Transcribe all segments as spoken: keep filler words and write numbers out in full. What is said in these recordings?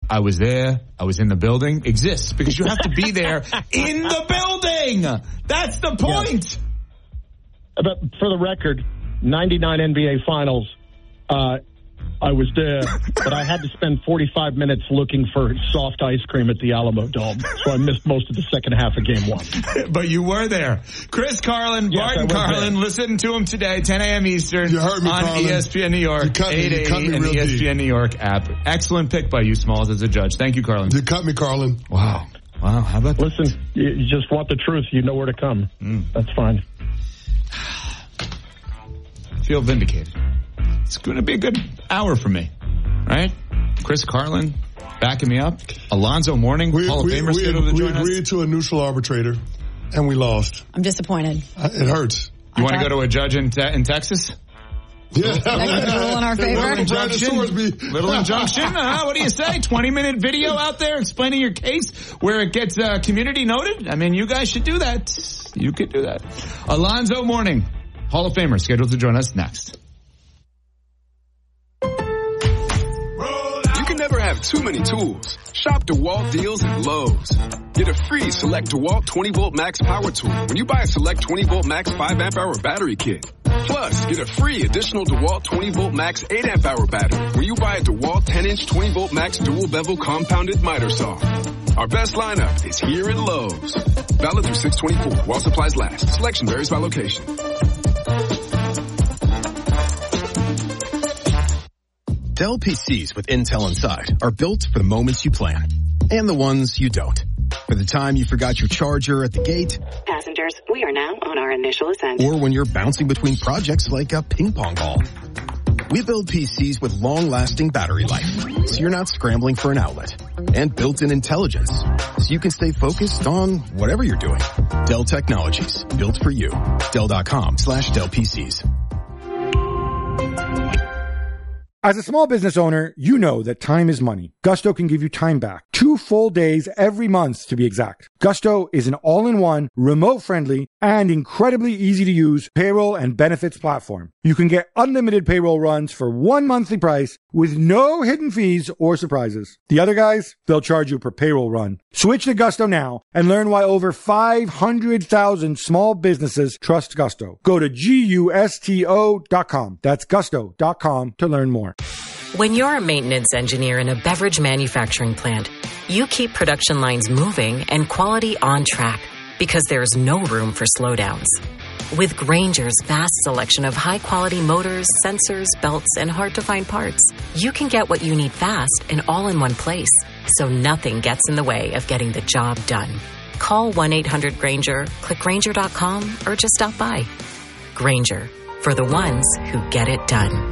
I was there, I was in the building, exists because you have to be there in the building. That's the point. Yeah. But for the record, ninety-nine N B A Finals, uh, I was there, but I had to spend forty-five minutes looking for soft ice cream at the Alamo Dome, so I missed most of the second half of game one. But you were there. Chris Carlin, yes, Barton Carlin, there. Listen to him today, ten a.m. Eastern you heard me, on Carlin. E S P N New York, eight eighty and the E S P N New York app. Excellent pick by you, Smalls, as a judge. Thank you, Carlin. You cut me, Carlin. Wow. Wow, how about that? Listen, you, you just want the truth. You know where to come. Mm. That's fine. I feel vindicated. It's going to be a good hour for me. Right? Chris Carlin backing me up. Alonzo Mourning, we, Hall of we, Famer, we, scheduled to we join us. We agreed to a neutral arbitrator, and we lost. I'm disappointed. Uh, it hurts. You want to go to a judge in, te- in Texas? Yeah. That could rule in our favor. Little injunction. Little injunction. Uh, what do you say? twenty-minute video out there explaining your case where it gets uh, community noted? I mean, you guys should do that. You could do that. Alonzo Mourning, Hall of Famer, scheduled to join us next. Never have too many tools. Shop DeWalt deals at Lowe's. Get a free Select DeWalt twenty volt Max power tool when you buy a Select twenty volt Max five amp hour battery kit. Plus, get a free additional DeWalt twenty volt Max eight amp hour battery when you buy a DeWalt ten inch twenty volt Max dual bevel compounded miter saw. Our best lineup is here at Lowe's. Valid through six twenty-four while supplies last. Selection varies by location. Dell P Cs with Intel inside are built for the moments you plan and the ones you don't. For the time you forgot your charger at the gate. Passengers, we are now on our initial ascent. Or when you're bouncing between projects like a ping pong ball. We build P Cs with long-lasting battery life, so you're not scrambling for an outlet. And built-in intelligence, so you can stay focused on whatever you're doing. Dell Technologies, built for you. Dell.com slash Dell PCs. As a small business owner, you know that time is money. Gusto can give you time back. Two full days every month, to be exact. Gusto is an all-in-one, remote-friendly, and incredibly easy-to-use payroll and benefits platform. You can get unlimited payroll runs for one monthly price with no hidden fees or surprises. The other guys, they'll charge you per payroll run. Switch to Gusto now and learn why over five hundred thousand small businesses trust Gusto. Go to gusto dot com. That's gusto dot com to learn more. When you're a maintenance engineer in a beverage manufacturing plant, you keep production lines moving and quality on track because there's no room for slowdowns. With Grainger's vast selection of high-quality motors, sensors, belts, and hard-to-find parts, you can get what you need fast and all in one place, so nothing gets in the way of getting the job done. Call one eight hundred Grainger, click Grainger dot com, or just stop by. Grainger, for the ones who get it done.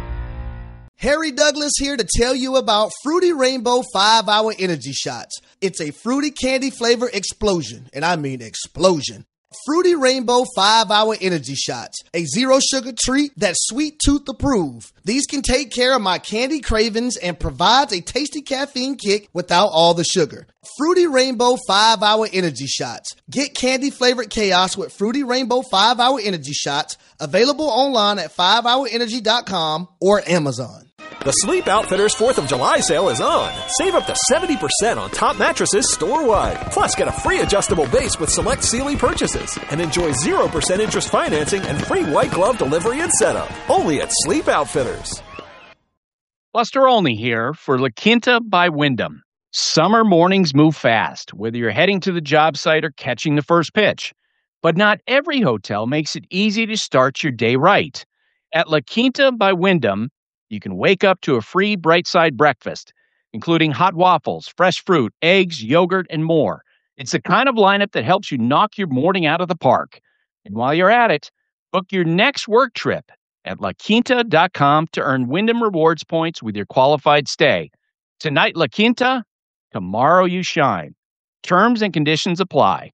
Harry Douglas here to tell you about Fruity Rainbow five hour Energy Shots. It's a fruity candy flavor explosion, and I mean explosion. Fruity Rainbow five hour Energy Shots, a zero sugar treat that's sweet tooth approved. These can take care of my candy cravings and provides a tasty caffeine kick without all the sugar. Fruity Rainbow five hour Energy Shots. Get candy flavored chaos with Fruity Rainbow five hour Energy Shots, available online at five hour energy dot com or Amazon. The Sleep Outfitters fourth of July sale is on. Save up to seventy percent on top mattresses store-wide. Plus, get a free adjustable base with select Sealy purchases. And enjoy zero percent interest financing and free white glove delivery and setup. Only at Sleep Outfitters. Buster Olney here for La Quinta by Wyndham. Summer mornings move fast, whether you're heading to the job site or catching the first pitch. But not every hotel makes it easy to start your day right. At La Quinta by Wyndham, you can wake up to a free Bright Side breakfast, including hot waffles, fresh fruit, eggs, yogurt, and more. It's the kind of lineup that helps you knock your morning out of the park. And while you're at it, book your next work trip at la quinta dot com to earn Wyndham Rewards points with your qualified stay. Tonight, La Quinta, tomorrow you shine. Terms and conditions apply.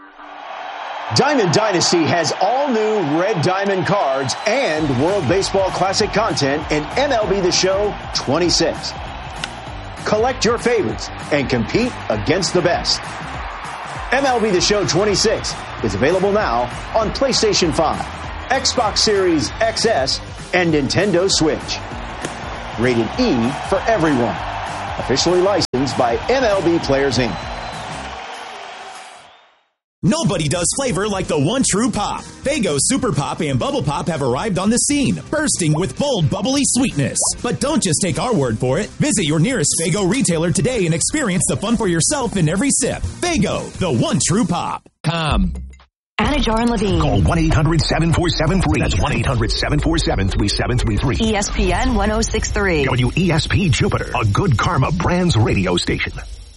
Diamond Dynasty has all new Red Diamond cards and World Baseball Classic content in M L B The Show twenty-six. Collect your favorites and compete against the best. M L B The Show twenty-six is available now on PlayStation five, Xbox Series X S, and Nintendo Switch. Rated E for everyone. Officially licensed offerings by M L B Players Incorporated. Nobody does flavor like the one true pop. Faygo Super Pop and Bubble Pop have arrived on the scene, bursting with bold, bubbly sweetness. But don't just take our word for it. Visit your nearest Faygo retailer today and experience the fun for yourself in every sip. Faygo, the one true pop. Com. Anajar and Levine. Call one eight hundred seven four seven three. That's one eight hundred seven four seven three seven three three. E S P N one oh six point three. W E S P Jupiter, a Good Karma Brands radio station.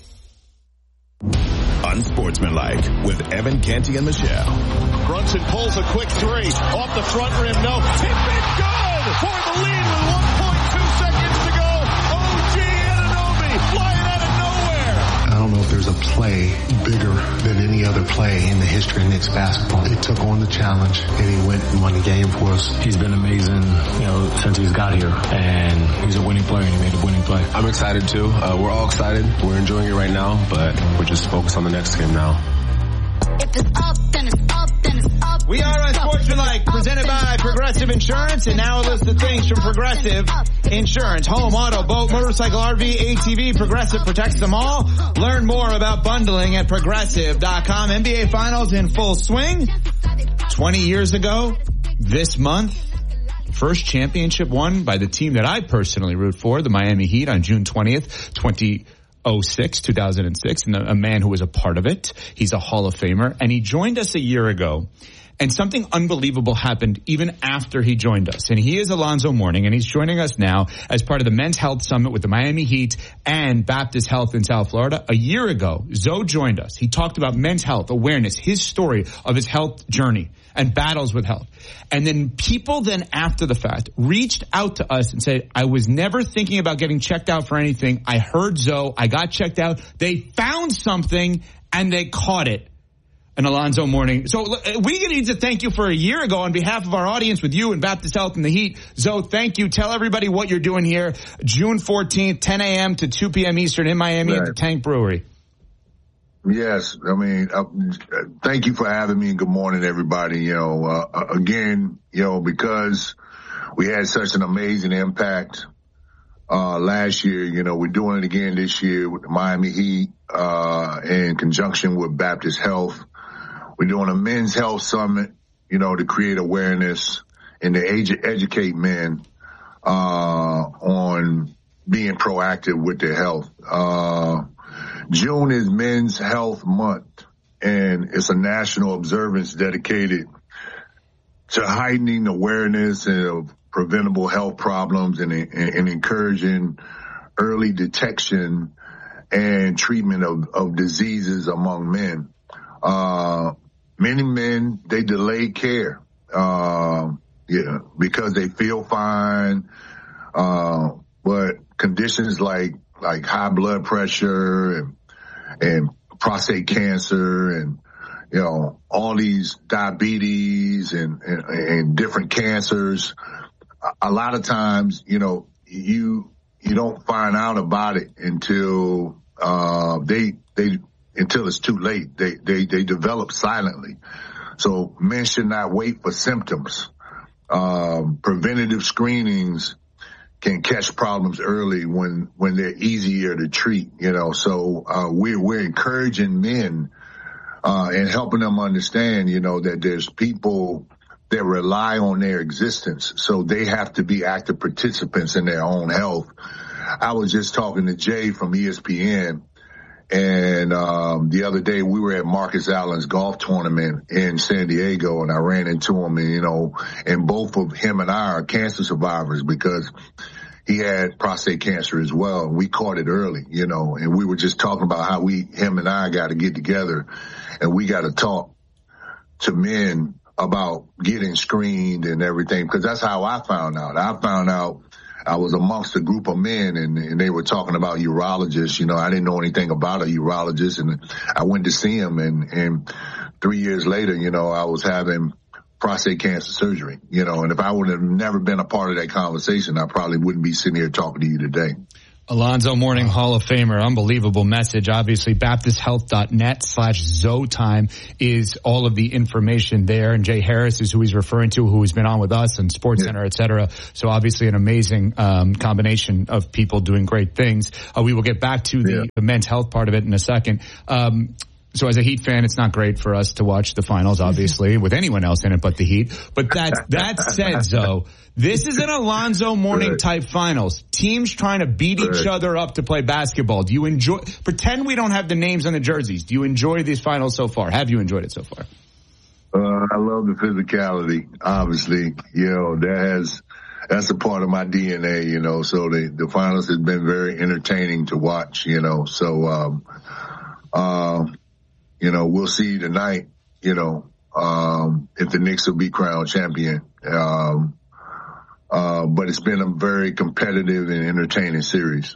Unsportsmanlike with Evan Canty and Michelle. Brunson pulls a quick three off the front rim. No, tip it good for the lead with one point two seconds to go. O G Anunoby flying out of nowhere. I don't know if there's a play bigger than any other play in the history of Knicks basketball. He took on the challenge and he went and won the game for us. He's been amazing, you know, since he's got here, and he's a winning player and he made a winning play. I'm excited too. Uh, we're all excited. We're enjoying it right now, but we're just focused on the next game now. If it's up, then it's up, then it's up. We are Unsportsmanlike, presented by Progressive Insurance, and now a list of things from Progressive Insurance. Home, auto, boat, motorcycle, R V, A T V, Progressive protects them all. Learn more about bundling at progressive dot com. N B A Finals in full swing. twenty years ago, this month, first championship won by the team that I personally root for, the Miami Heat, on June twentieth, twenty oh six, two thousand six, and a man who was a part of it. He's a Hall of Famer, and he joined us a year ago. And something unbelievable happened even after he joined us. And he is Alonzo Mourning, and he's joining us now as part of the Men's Health Summit with the Miami Heat and Baptist Health in South Florida. A year ago, Zoe joined us. He talked about men's health, awareness, his story of his health journey and battles with health. And then people then after the fact reached out to us and said, I was never thinking about getting checked out for anything. I heard Zoe. I got checked out. They found something and they caught it. And Alonzo Mourning. So we need to thank you for a year ago on behalf of our audience with you and Baptist Health and the Heat. Zoe, thank you. Tell everybody what you're doing here. June fourteenth, ten a.m. to two p.m. Eastern in Miami right. at the Tank Brewery. Yes. I mean, uh, thank you for having me. Good morning, everybody. You know, uh, again, you know, because we had such an amazing impact uh last year, you know, we're doing it again this year with the Miami Heat uh in conjunction with Baptist Health. We're doing a men's health summit, you know, to create awareness and to edu- educate men uh on being proactive with their health. Uh June is Men's Health Month, and it's a national observance dedicated to heightening awareness of preventable health problems and, and, and encouraging early detection and treatment of, of diseases among men. Uh, many men, they delay care, uh, yeah, because they feel fine. Uh, but conditions like, like high blood pressure and, and prostate cancer and, you know, all these diabetes and, and, and different cancers, a lot of times, you know, you, you don't find out about it until, uh, they, they, until it's too late. They, they, they develop silently. So men should not wait for symptoms. Um, preventative screenings can catch problems early when, when they're easier to treat, you know. So, uh, we're, we're encouraging men, uh, and helping them understand, you know, that there's people that rely on their existence. So they have to be active participants in their own health. I was just talking to Jay from E S P N, and um the other day we were at Marcus Allen's golf tournament in San Diego, and I ran into him, and, you know, and both of him and I are cancer survivors because he had prostate cancer as well. And we caught it early, you know, and we were just talking about how we, him and I got to get together and we got to talk to men about getting screened and everything, because that's how I found out. I found out I was amongst a group of men, and, and they were talking about urologists. You know, I didn't know anything about a urologist, and I went to see him, and, and three years later, you know, I was having prostate cancer surgery, you know, and if I would have never been a part of that conversation, I probably wouldn't be sitting here talking to you today. Alonzo Mourning, Hall of Famer, unbelievable message. Obviously, baptist health dot net slash Zotime is all of the information there. And Jay Harris is who he's referring to, who has been on with us and Sports Center, et cetera. So obviously an amazing um, combination of people doing great things. Uh, we will get back to the, yeah. the men's health part of it in a second. Um, So as a Heat fan, it's not great for us to watch the finals, obviously, with anyone else in it but the Heat. But that, that said, Zoe, this is an Alonzo Mourning type finals. Teams trying to beat each other up to play basketball. Do you enjoy, pretend we don't have the names on the jerseys. Do you enjoy these finals so far? Have you enjoyed it so far? Uh, I love the physicality, obviously. You know, that has, that's a part of my D N A, you know, so the, the finals has been very entertaining to watch, you know, so, um, um, you know, we'll see tonight, you know, um, if the Knicks will be crowned champion. Um, uh, but it's been a very competitive and entertaining series.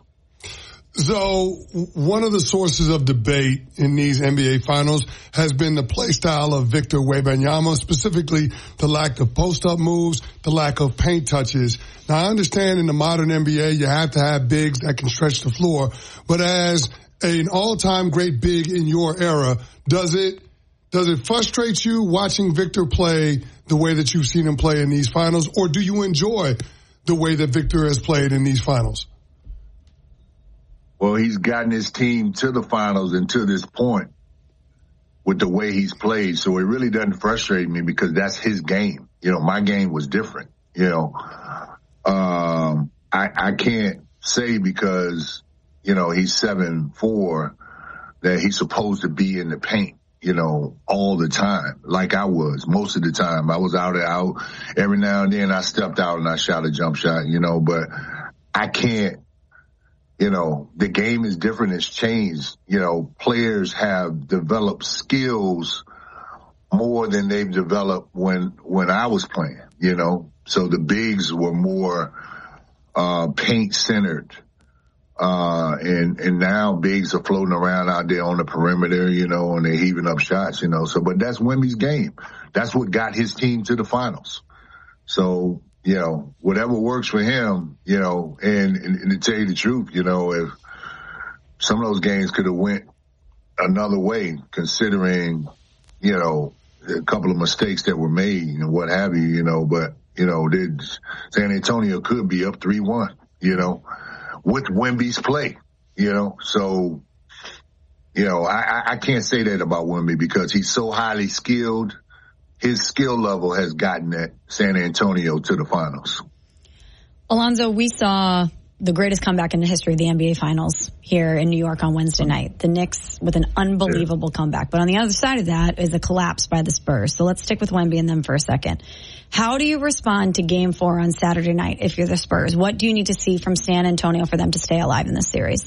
So one of the sources of debate in these N B A finals has been the play style of Victor Wembanyama, specifically the lack of post-up moves, the lack of paint touches. Now, I understand in the modern N B A you have to have bigs that can stretch the floor, but as an all-time great big in your era, does it does it frustrate you watching Victor play the way that you've seen him play in these finals, or do you enjoy the way that Victor has played in these finals? Well, he's gotten his team to the finals and to this point with the way he's played, so it really doesn't frustrate me because that's his game. You know, my game was different. You know, um, I, I can't say because, you know, he's seven four that he's supposed to be in the paint, you know, all the time, like I was most of the time. I was out and out. Every now and then I stepped out and I shot a jump shot, you know, but I can't, you know, the game is different. It's changed. You know, players have developed skills more than they've developed when, when I was playing, you know, so the bigs were more, uh, paint centered. Uh, and, and now bigs are floating around out there on the perimeter, you know, and they're heaving up shots, you know, so, but that's Wemby's game. That's what got his team to the finals. So, you know, whatever works for him, you know, and, and, and to tell you the truth, you know, if some of those games could have went another way, considering, you know, a couple of mistakes that were made and what have you, you know, but, you know, San Antonio could be up three one, you know, with Wemby's play, you know, so, you know, I, I can't say that about Wemby because he's so highly skilled. His skill level has gotten that San Antonio to the finals. Alonzo, we saw the greatest comeback in the history of the N B A Finals here in New York on Wednesday night. The Knicks with an unbelievable yeah. comeback. But on the other side of that is a collapse by the Spurs. So let's stick with Wemby and them for a second. How do you respond to game four on Saturday night if you're the Spurs? What do you need to see from San Antonio for them to stay alive in this series?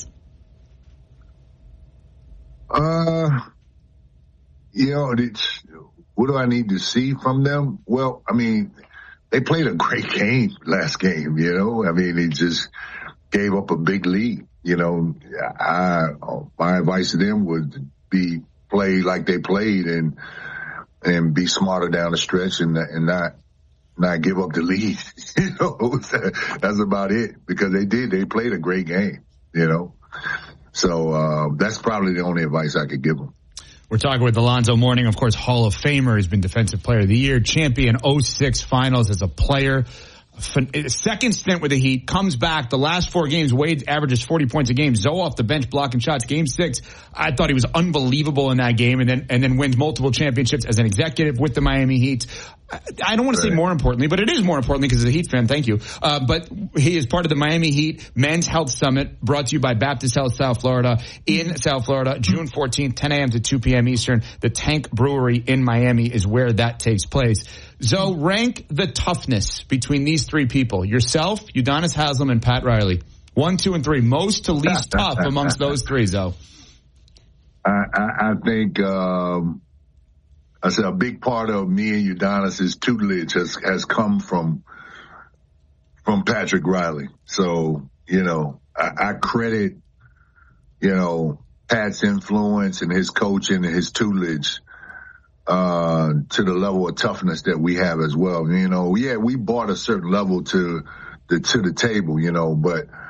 Uh, you know, it's, what do I need to see from them? Well, I mean, they played a great game last game, you know. I mean, they just gave up a big lead. You know, I, my advice to them would be play like they played and and be smarter down the stretch and and not not give up the lead. You know, that's about it because they did. They played a great game, you know. So uh, that's probably the only advice I could give them. We're talking with Alonzo Mourning, of course, Hall of Famer. He's been Defensive Player of the Year, champion oh six finals as a player. Second stint with the Heat, comes back. The last four games, Wade averages forty points a game. Zoe off the bench blocking shots. Game six, I thought he was unbelievable in that game, and then and then wins multiple championships as an executive with the Miami Heat. I don't want to say more importantly, but it is more importantly because as a Heat fan, thank you. Uh, but he is part of the Miami Heat Men's Health Summit brought to you by Baptist Health South Florida in South Florida, June fourteenth, ten a.m. to two p.m. Eastern. The Tank Brewery in Miami is where that takes place. Zoe, rank the toughness between these three people. Yourself, Udonis Haslem, and Pat Riley. One, two, and three. Most to least tough amongst those three, Zoe. I, I, I think... Um I said a big part of me and Udonis's tutelage has, has come from from Patrick Riley. So, you know, I, I credit, you know, Pat's influence and his coaching and his tutelage uh, to the level of toughness that we have as well. You know, yeah, we brought a certain level to the to the table, you know, but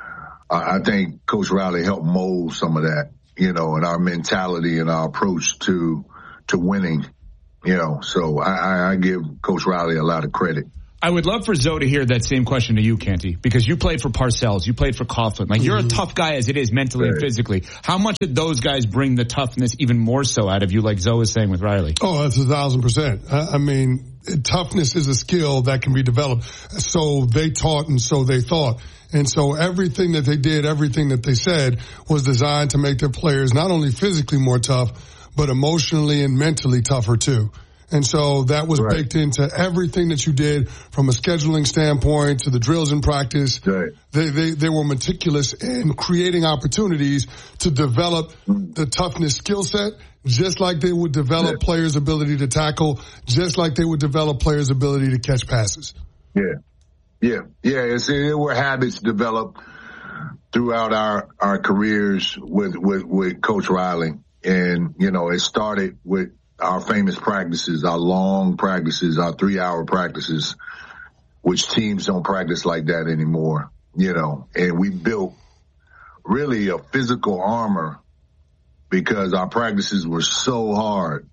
I, I think Coach Riley helped mold some of that, you know, and our mentality and our approach to to winning, you know. So I, I, I give Coach Riley a lot of credit. I would love for Zoe to hear that same question to you, Canty, because you played for Parcells, you played for Coughlin. Like, you're a tough guy as it is mentally right. and physically. How much did those guys bring the toughness even more so out of you, like Zoe was saying with Riley? Oh, that's a thousand percent. I mean, toughness is a skill that can be developed. So they taught and so they thought. And so everything that they did, everything that they said was designed to make their players not only physically more tough, but emotionally and mentally tougher too. And so that was right. baked into everything that you did from a scheduling standpoint to the drills in practice. Right. They, they, they were meticulous in creating opportunities to develop the toughness skill set, just like they would develop yeah. players' ability to tackle, just like they would develop players' ability to catch passes. Yeah. Yeah. Yeah. It's, it were habits developed throughout our, our careers with, with, with Coach Riley. And, you know, it started with our famous practices, our long practices, our three-hour practices, which teams don't practice like that anymore, you know. And we built really a physical armor because our practices were so hard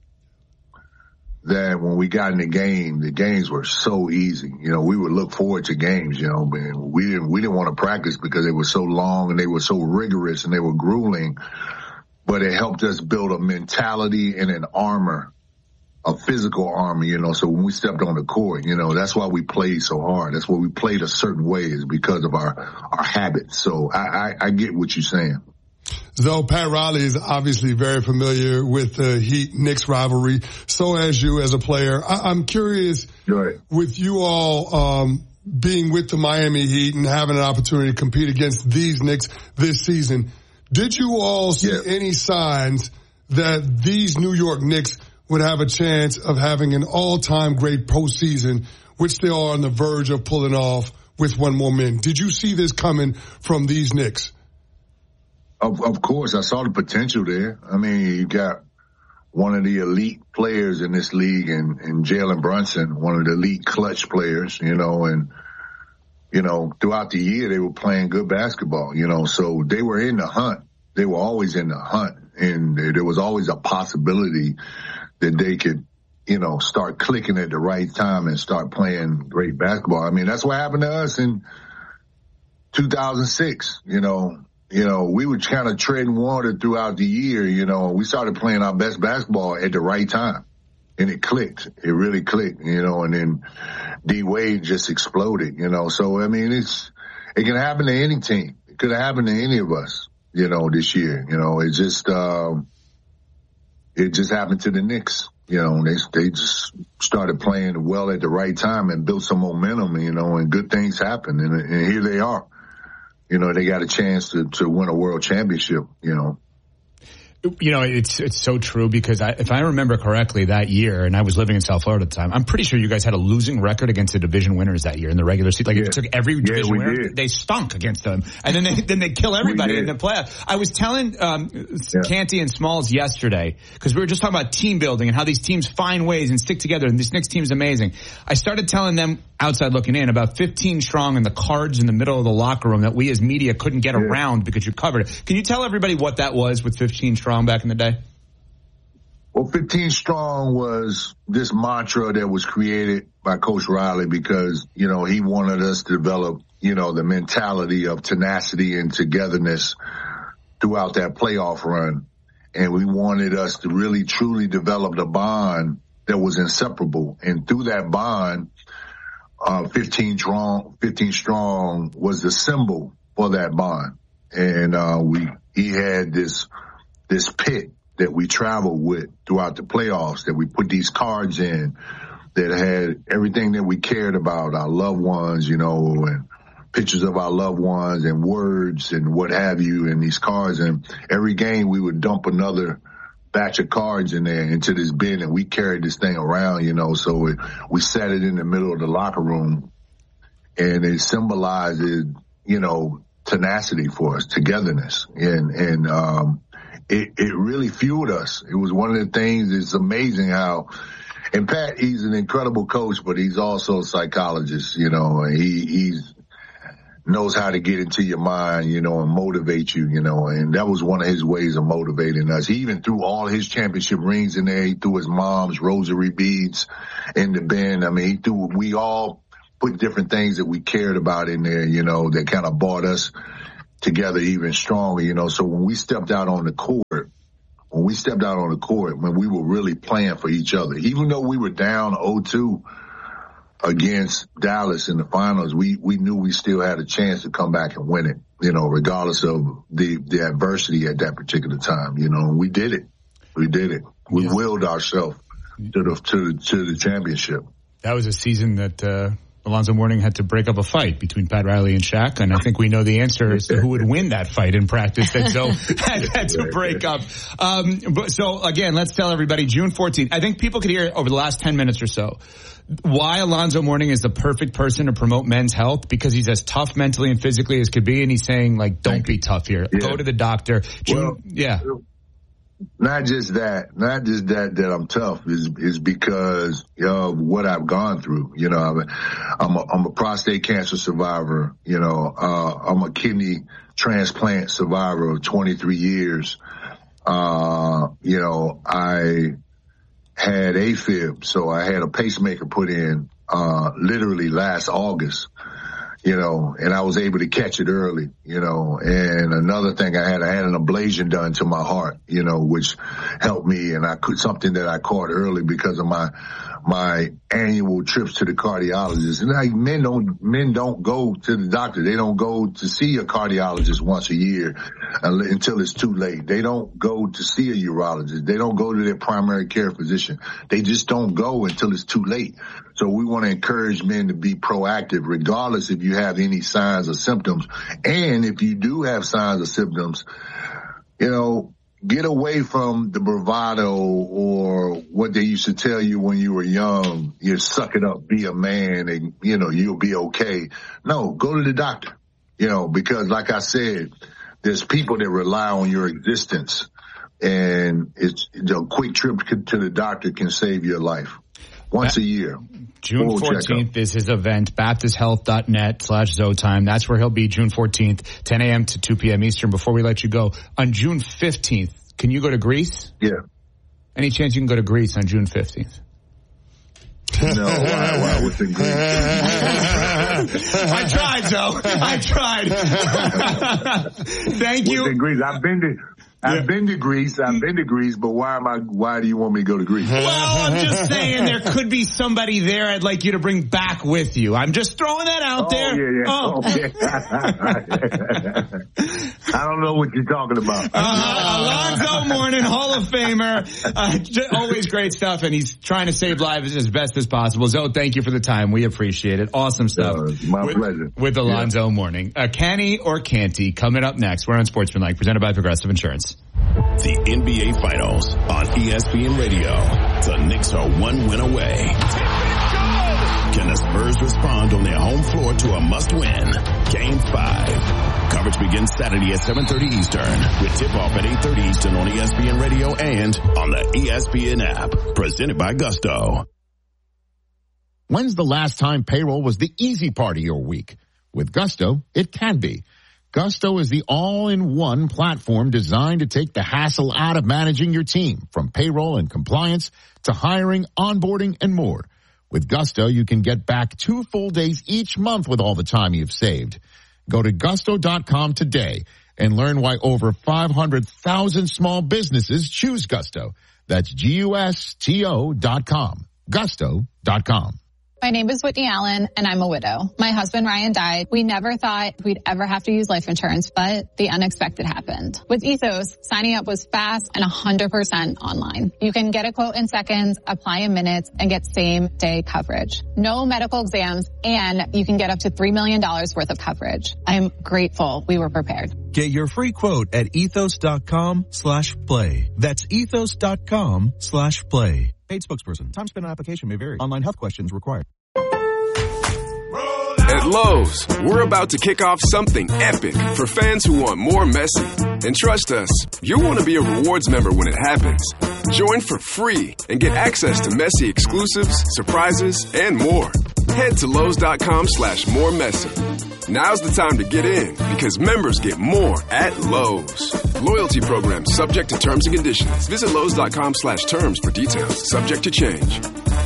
that when we got in the game, the games were so easy. You know, we would look forward to games, you know, but we didn't, we didn't want to practice because they were so long and they were so rigorous and they were grueling. But it helped us build a mentality and an armor, a physical armor, you know. So when we stepped on the court, you know, that's why we played so hard. That's why we played a certain way, is because of our, our habits. So I, I, I get what you're saying. So Pat Riley is obviously very familiar with the Heat-Knicks rivalry. So as you as a player, I, I'm curious right. with you all, um, being with the Miami Heat and having an opportunity to compete against these Knicks this season. Did you all see yeah. any signs that these New York Knicks would have a chance of having an all-time great postseason, which they are on the verge of pulling off with one more win? Did you see this coming from these Knicks? Of, of course, I saw the potential there. I mean, you got one of the elite players in this league, and, and Jalen Brunson, one of the elite clutch players, you know, and you know, throughout the year, they were playing good basketball, you know, so they were in the hunt. They were always in the hunt, and there was always a possibility that they could, you know, start clicking at the right time and start playing great basketball. I mean, that's what happened to us in two thousand six, you know. You know, we were kind of treading water throughout the year, you know. We started playing our best basketball at the right time, and it clicked. It really clicked, you know, and then D Wade just exploded, you know. So, I mean, it's, it can happen to any team. It could have happened to any of us, you know, this year. You know, it just, um, it just happened to the Knicks. You know, they, they just started playing well at the right time and built some momentum, you know, and good things happened. And, and here they are. You know, they got a chance to, to win a world championship, you know. You know, it's it's so true because I, if I remember correctly that year, and I was living in South Florida at the time, I'm pretty sure you guys had a losing record against the division winners that year in the regular season. Like, yeah. It took every division yeah, winner, did. They stunk against them. And then they then they kill everybody in the playoffs. I was telling um, yeah. Canty and Smalls yesterday, because we were just talking about team building and how these teams find ways and stick together, and this Knicks team is amazing. I started telling them, outside looking in, about fifteen strong and the cards in the middle of the locker room that we as media couldn't get yeah. around because you covered it. Can you tell everybody what that was with fifteen strong back in the day? Well, fifteen strong was this mantra that was created by Coach Riley because, you know, he wanted us to develop, you know, the mentality of tenacity and togetherness throughout that playoff run. And we wanted us to really, truly develop the bond that was inseparable. And through that bond, uh, fifteen strong, fifteen strong was the symbol for that bond. And, uh, we, he had this, this pit that we traveled with throughout the playoffs, that we put these cards in that had everything that we cared about, our loved ones, you know, and pictures of our loved ones and words and what have you in these cards. And every game we would dump another batch of cards in there into this bin, and we carried this thing around, you know, so it, we set it in the middle of the locker room, and it symbolized, you know, tenacity for us, togetherness. And, and, um, It, it really fueled us. It was one of the things. It's amazing how, and Pat, he's an incredible coach, but he's also a psychologist. You know, he, he's, knows how to get into your mind, you know, and motivate you, you know, and that was one of his ways of motivating us. He even threw all his championship rings in there. He threw his mom's rosary beads in the bin. I mean, he threw, we all put different things that we cared about in there, you know, that kind of brought us together even stronger, you know. So when we stepped out on the court, when we stepped out on the court, when we were really playing for each other, even though we were down oh two against Dallas in the finals, we, we knew we still had a chance to come back and win it, you know, regardless of the, the adversity at that particular time, you know, and we did it. We did it. We yes. willed ourselves to the, to, the, to the championship. That was a season that, uh, Alonzo Mourning had to break up a fight between Pat Riley and Shaq, and I think we know the answer as to who would win that fight in practice that Zoe had, had to break up. Um, but so, again, let's tell everybody, June fourteenth. I think people could hear over the last ten minutes or so why Alonzo Mourning is the perfect person to promote men's health, because he's as tough mentally and physically as could be, and he's saying, like, don't be tough here. Yeah. Go to the doctor. June, well, yeah. Not just that, not just that, that I'm tough is, is because of what I've gone through. You know, I'm a, I'm a, I'm a prostate cancer survivor. You know, uh, I'm a kidney transplant survivor of twenty-three years. Uh, you know, I had AFib, so I had a pacemaker put in, uh, literally last August. You know, and I was able to catch it early, you know, and another thing I had, I had an ablation done to my heart, you know, which helped me, and I could, something that I caught early because of my, my annual trips to the cardiologist. And like, men don't, men don't go to the doctor. They don't go to see a cardiologist once a year until it's too late. They don't go to see a urologist. They don't go to their primary care physician. They just don't go until it's too late. So we want to encourage men to be proactive, regardless if you have any signs or symptoms. And if you do have signs or symptoms, you know, get away from the bravado or what they used to tell you when you were young. You suck it up, be a man, and, you know, you'll be okay. No, go to the doctor, you know, because like I said, there's people that rely on your existence, and it's, you know, a quick trip to the doctor can save your life once a year. June fourteenth is his event, baptist health dot net slash Zotime. That's where he'll be June fourteenth, ten a.m. to two p.m. Eastern. Before we let you go, on June fifteenth, can you go to Greece? Yeah. Any chance you can go to Greece on June fifteenth? No, why, why was in Greece? I tried, Joe. I tried. Thank you. In Greece, I've been to. I've yeah. been to Greece. I've been to Greece, but why am I? Why do you want me to go to Greece? Well, I'm just saying there could be somebody there I'd like you to bring back with you. I'm just throwing that out oh, there. Yeah, yeah. Oh, okay. I don't know what you're talking about. Uh, Alonzo Mourning, Hall of Famer. Uh, just, always great stuff, and he's trying to save lives as best as possible. Zoe, thank you for the time. We appreciate it. Awesome stuff. Uh, my with, pleasure. With Alonzo yeah. Mourning. Uh, Canny or Canty coming up next. We're on Sportsmanlike, presented by Progressive Insurance. The N B A Finals on E S P N Radio. The Knicks are one win away. Can the Spurs respond on their home floor to a must-win? Game five. Coverage begins Saturday at seven thirty Eastern with tip-off at eight thirty Eastern on E S P N Radio and on the E S P N app. Presented by Gusto. When's the last time payroll was the easy part of your week? With Gusto, it can be. Gusto is the all-in-one platform designed to take the hassle out of managing your team, from payroll and compliance to hiring, onboarding, and more. With Gusto, you can get back two full days each month with all the time you've saved. Go to gusto dot com today and learn why over five hundred thousand small businesses choose Gusto. That's G U S T O dot com. gusto dot com. My name is Whitney Allen, and I'm a widow. My husband, Ryan, died. We never thought we'd ever have to use life insurance, but the unexpected happened. With Ethos, signing up was fast and one hundred percent online. You can get a quote in seconds, apply in minutes, and get same-day coverage. No medical exams, and you can get up to three million dollars worth of coverage. I'm grateful we were prepared. Get your free quote at ethos dot com slash play. That's ethos dot com slash play. Paid spokesperson. Time spent on application may vary. Online health questions required. At Lowe's, we're about to kick off something epic for fans who want more Messi. And trust us, you'll want to be a rewards member when it happens. Join for free and get access to Messi exclusives, surprises, and more. Head to Lowe's dot com slash more Messi. Now's the time to get in because members get more at Lowe's. Loyalty program subject to terms and conditions. Visit Lowe's.com slash terms for details. Subject to change.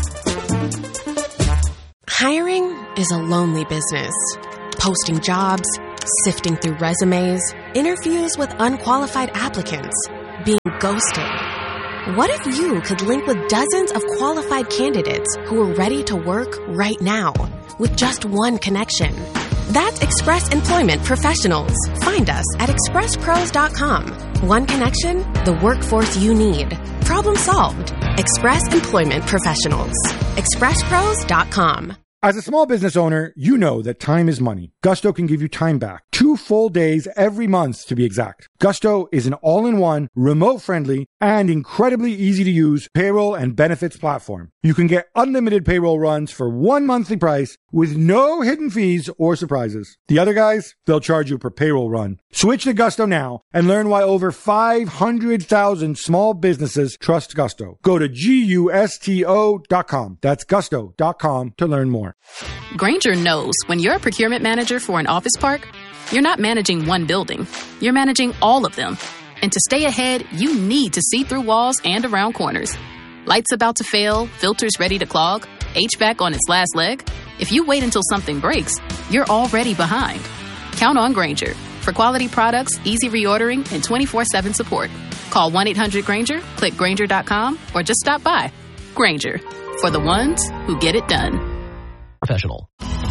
Hiring is a lonely business. Posting jobs, sifting through resumes, interviews with unqualified applicants, being ghosted. What if you could link with dozens of qualified candidates who are ready to work right now with just one connection? That's Express Employment Professionals. Find us at express pros dot com. One connection, the workforce you need. Problem solved. Express Employment Professionals. express pros dot com. As a small business owner, you know that time is money. Gusto can give you time back. Two full days every month, to be exact. Gusto is an all-in-one, remote-friendly, and incredibly easy-to-use payroll and benefits platform. You can get unlimited payroll runs for one monthly price with no hidden fees or surprises. The other guys, they'll charge you per payroll run. Switch to Gusto now and learn why over five hundred thousand small businesses trust Gusto. Go to gusto dot com. That's gusto dot com to learn more. Grainger knows when you're a procurement manager for an office park, you're not managing one building. You're managing all of them. And to stay ahead, you need to see through walls and around corners. Lights about to fail, filters ready to clog, H V A C on its last leg. If you wait until something breaks, you're already behind. Count on Grainger for quality products, easy reordering, and twenty-four seven support. Call one eight hundred Grainger, click Grainger dot com, or just stop by. Grainger, for the ones who get it done. Professional.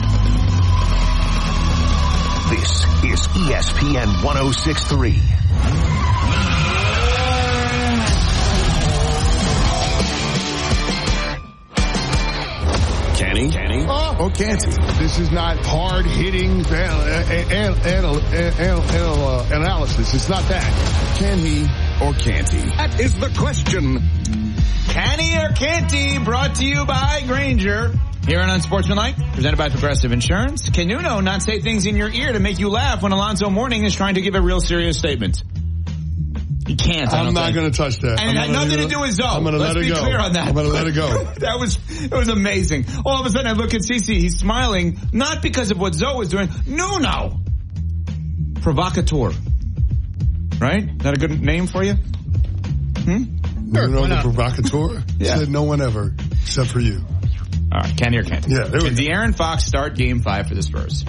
This is E S P N one oh six point three. Kenny? Kenny? Oh. Or can't he? This is not hard-hitting anal- anal- anal- anal- anal- uh, analysis. It's not that. Can he or can't he? That is the question. Can he or can't he? Brought to you by Grainger. Here on Unsportsmanlike, presented by Progressive Insurance. Can Nuno not say things in your ear to make you laugh when Alonzo Mourning is trying to give a real serious statement? He can't. I I'm not going to touch that. And it had nothing to do with Zoe. I'm going to let it Let's go. be clear on that. I'm going to let it go. That was, it was amazing. All of a sudden I look at Cece. He's smiling, not because of what Zoe was doing. Nuno. Provocateur. Right? Is that a good name for you? Hmm? Nuno the Provocateur? Yeah. Said no one ever, except for you. All right, Kenny or Kenny? Yeah, there we Can go. De'Aaron Fox start Game Five for the Spurs?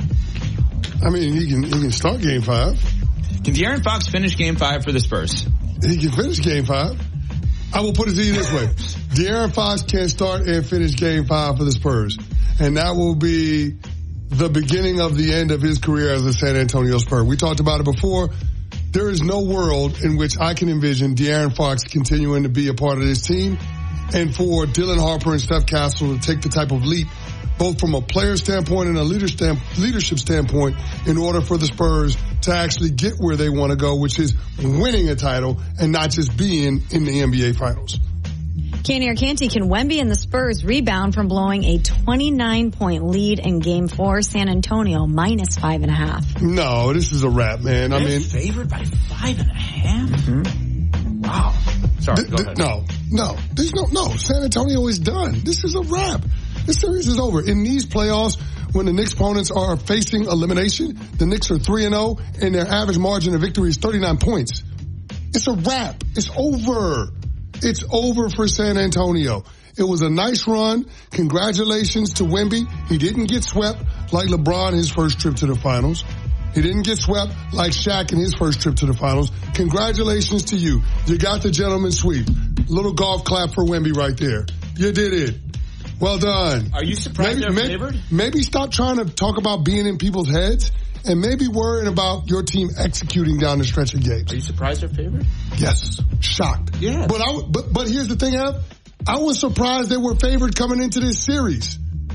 I mean, he can he can start Game Five. Can De'Aaron Fox finish Game Five for the Spurs? He can finish Game Five. I will put it to you this way: De'Aaron Fox can start and finish Game Five for the Spurs, and that will be the beginning of the end of his career as a San Antonio Spur. We talked about it before. There is no world in which I can envision De'Aaron Fox continuing to be a part of this team. And for Dylan Harper and Steph Castle to take the type of leap, both from a player standpoint and a leadership standpoint, in order for the Spurs to actually get where they want to go, which is winning a title and not just being in the N B A Finals. Kenny or Canty, can Wemby and the Spurs rebound from blowing a twenty-nine point lead in Game Four? San Antonio minus five and a half. No, this is a wrap, man. They're I mean, favored by five and a half. Mm-hmm. Wow. Sorry. Th- go th- ahead. no, no, there's no, no. San Antonio is done. This is a wrap. This series is over. In these playoffs, when the Knicks opponents are facing elimination, the Knicks are three and zero, and their average margin of victory is thirty-nine points. It's a wrap. It's over. It's over for San Antonio. It was a nice run. Congratulations to Wemby. He didn't get swept like LeBron his first trip to the finals. He didn't get swept like Shaq in his first trip to the finals. Congratulations to you. You got the gentleman's sweep. Little golf clap for Wemby right there. You did it. Well done. Are you surprised maybe, they're maybe, favored? Maybe stop trying to talk about being in people's heads and maybe worrying about your team executing down the stretch of games. Are you surprised they're favored? Yes. Shocked. Yeah. But I, but, but here's the thing, Ab. I was surprised they were favored coming into this series.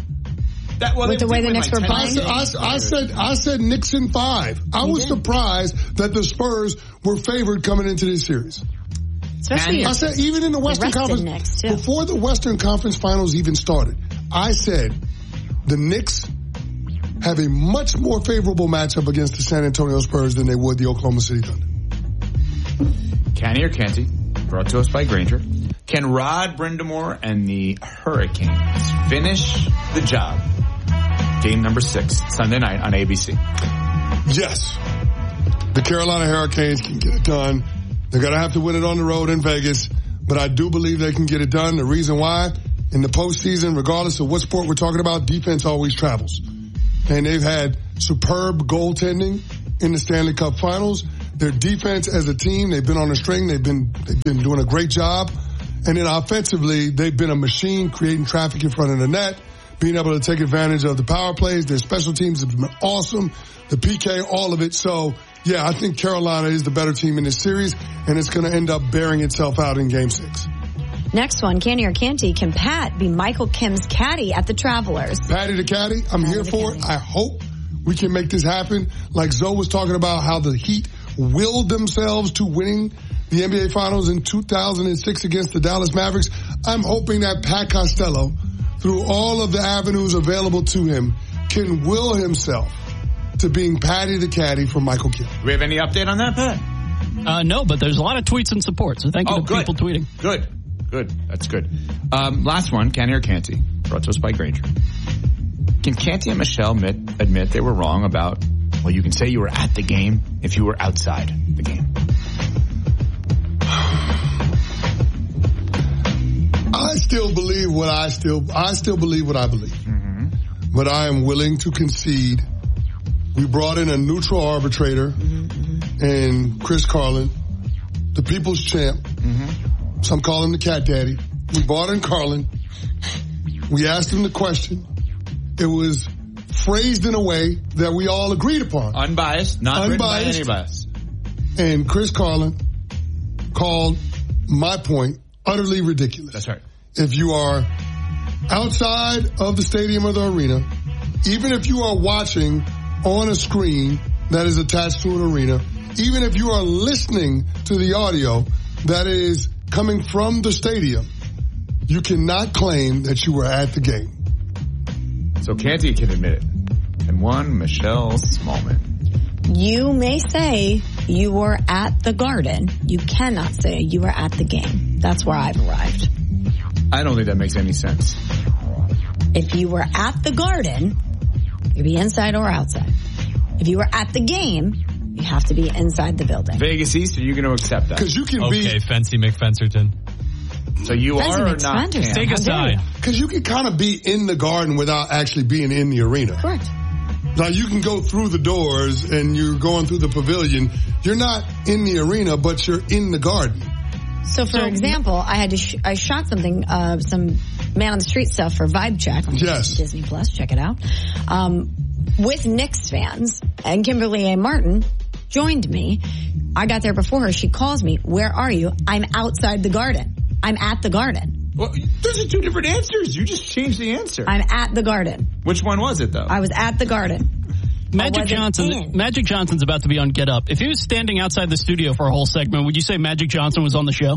That, well, With the way the Knicks were I playing? said, I, I said, I said Knicks in five. I was surprised that the Spurs were favored coming into this series. Especially I said, even in the Western rested Conference, Knicks, too. before the Western Conference Finals even started, I said the Knicks have a much more favorable matchup against the San Antonio Spurs than they would the Oklahoma City Thunder. Canny or Canty, brought to us by Grainger. Can Rod Brindamore and the Hurricanes finish the job? game number six, Sunday night on A B C. Yes. The Carolina Hurricanes can get it done. They're going to have to win it on the road in Vegas, but I do believe they can get it done. The reason why, in the postseason, regardless of what sport we're talking about, defense always travels. And they've had superb goaltending in the Stanley Cup Finals. Their defense as a team, they've been on a string. They've been, they've been doing a great job. And then offensively, they've been a machine creating traffic in front of the net, being able to take advantage of the power plays. Their special teams have been awesome. The P K, all of it. So, yeah, I think Carolina is the better team in this series, and it's going to end up bearing itself out in game six. Next one, Canty or Canty, can Pat be Michael Kim's caddy at the Travelers? Patty the caddy, I'm Patty here for caddy. it. I hope we can make this happen. Like Zoe was talking about how the Heat willed themselves to winning the N B A Finals in two thousand six against the Dallas Mavericks. I'm hoping that Pat Costello, through all of the avenues available to him, can will himself to being Patty the caddy for Michael Kim. Do we have any update on that, Pat? Uh, no, but there's a lot of tweets and support, so thank you Oh, to good. people tweeting. Good. Good. That's good. Um, last one, Canty or Canty, brought to us by Granger. Can Canty and Michelle admit, admit they were wrong about, well, you can say you were at the game if you were outside the game? I still believe what I still, I still believe what I believe. Mm-hmm. But I am willing to concede. We brought in a neutral arbitrator Mm-hmm. and Chris Carlin, the people's champ. Mm-hmm. Some call him the cat daddy. We brought in Carlin. We asked him the question. It was phrased in a way that we all agreed upon. Unbiased, not written by any bias. And Chris Carlin called my point utterly ridiculous. That's right. If you are outside of the stadium or the arena, even if you are watching on a screen that is attached to an arena, even if you are listening to the audio that is coming from the stadium, you cannot claim that you were at the game. So Canty can admit it. And one, Michelle Smallman. You may say you were at the Garden. You cannot say you were at the game. That's where I've arrived. I don't think that makes any sense. If you were at the Garden, you could be inside or outside. If you were at the game, you have to be inside the building. Vegas East, are you going to accept that? Because you can okay, be... Okay, Fancy McFencerton. So you Fancy are or not? McFencerton. Take a side. Because you can kind of be in the Garden without actually being in the arena. Correct. Now, you can go through the doors and you're going through the pavilion. You're not in the arena, but you're in the Garden. So, for So- example, I had to sh- I shot something, uh, some man on the street stuff for Vibe Check on Yes. Disney Plus. Check it out. Um, with Knicks fans, and Kimberly A. Martin joined me. I got there before her. She calls me. Where are you? I'm outside the Garden. I'm at the Garden. Well, those are two different answers. You just changed the answer. I'm at the Garden. Which one was it, though? I was at the Garden. Magic wasn't Johnson. in. Magic Johnson's about to be on Get Up. If he was standing outside the studio for a whole segment, would you say Magic Johnson was on the show?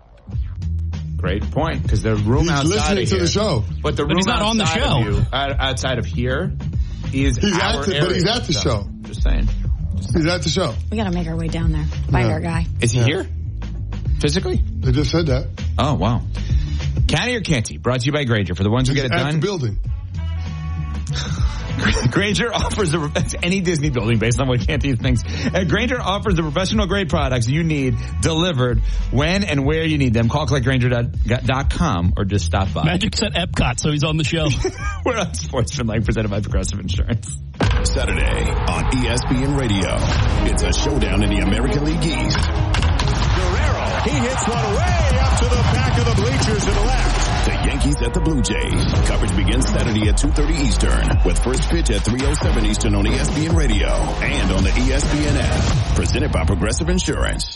Great point, because the room He's outside listening of to here, the show. but the But room he's not on the outside show. of you, out- outside of here, is He's our at the- but area. he's at the So, show. Just saying. He's at the show. We got to make our way down there. Find Yeah. our guy. Is he Yeah. here? Physically? They just said that. Oh, wow. Canty or Canty, brought to you by Granger. For the ones who get it At done, the building. Granger offers a, that's any Disney building based on what Canty thinks. Uh, Granger offers the professional grade products you need delivered when and where you need them. Call collect granger dot com or just stop by. Magic's at Epcot, so he's on the show. We're on Sports From Life, presented by Progressive Insurance. Saturday on E S P N Radio. It's a showdown in the American League East. Guerrero, he hits one way up to the back of the bleachers to the left. The Yankees at the Blue Jays. Coverage begins Saturday at two thirty Eastern with first pitch at three oh seven Eastern on E S P N Radio and on the E S P N app. Presented by Progressive Insurance.